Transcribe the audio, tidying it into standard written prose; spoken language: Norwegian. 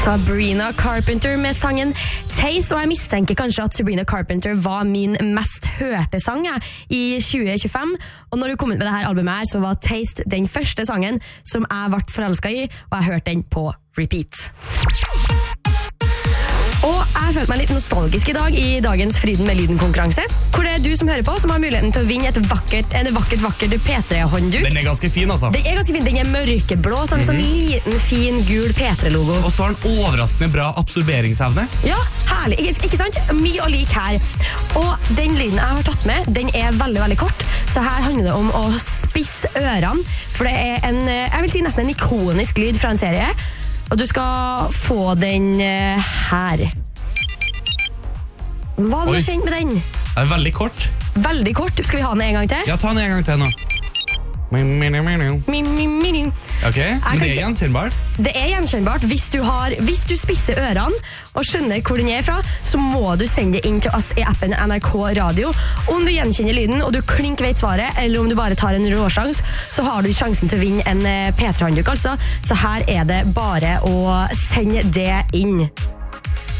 Sabrina Carpenter med sangen Taste, og jeg mistenker kanskje at Sabrina Carpenter var min mest hørte sang i 2025, og når du kom ut med dette albumet her, så var Taste den første sangen som jeg ble forelsket i, og jeg hørte den på repeat. Og jeg følte meg litt nostalgisk i dag i dagens Fryden med lyden-konkurranse, hvor det du som hører på som har muligheten til å vinne en vakkert P3-håndduk. Den ganske fin, altså. Den ganske fin, den mørkeblå, sånn liten, fin, gul P3-logo. Og så har den overraskende bra absorberingsevne. Ja, herlig, ikke sant? Mye å like her. Og den lyden jeg har tatt med, den veldig, veldig kort, så her handler det om å spisse ørene, for det en, jeg vil si nesten en ikonisk lyd fra en serie, og du skal få den her. Hva hadde du kjent med den? Den er veldig kort. Veldig kort. Skal vi ha den en gang til? Ja, ta den en gang til nå. Ok, men det gjenkjennbart. Det gjenkjennbart. Hvis du spisser ørene og skjønner hvor den fra, så må du sende det inn til oss i appen NRK Radio. Om du gjenkjenner lyden, og du klink vet svaret, eller om du bare tar en råsjans, så har du sjansen til å vinne en P3-håndduk, altså. Så her det bare å sende det inn.